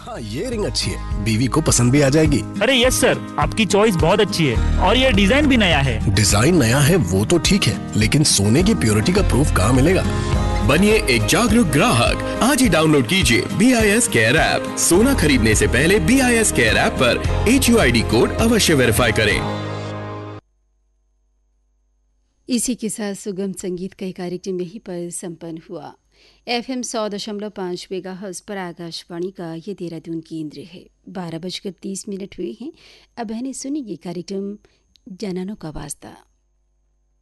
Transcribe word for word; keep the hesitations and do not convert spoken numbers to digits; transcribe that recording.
हाँ, ये रिंग अच्छी है, बीवी को पसंद भी आ जाएगी। अरे यस सर, आपकी चॉइस बहुत अच्छी है और ये डिजाइन भी नया है। डिजाइन नया है वो तो ठीक है, लेकिन सोने की प्योरिटी का प्रूफ कहाँ मिलेगा? बनिए एक जागरूक ग्राहक, आज ही डाउनलोड कीजिए B I S care app. सोना खरीदने से पहले B I S care app पर H U I D code अवश्य वेरीफाई करें। इसी के साथ सुगम संगीत का कार्यक्रम यहीं पर संपन्न हुआ। एफ एम सौ दशमलव पाँच मेगा हर्ट्ज पर आकाशवाणी का ये देहरादून केंद्र है। बारह बजकर तीस मिनट हुए हैं। अब है सुनिए कार्यक्रम जनानों का वास्ता।